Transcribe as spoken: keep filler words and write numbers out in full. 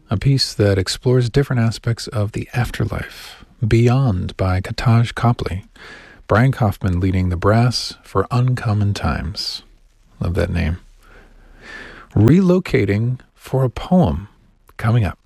a piece that explores different aspects of the afterlife. Beyond by Kataj Copley. Brian Kaufman leading the brass for Uncommon Times. Love that name. Relocating for a Poem coming up.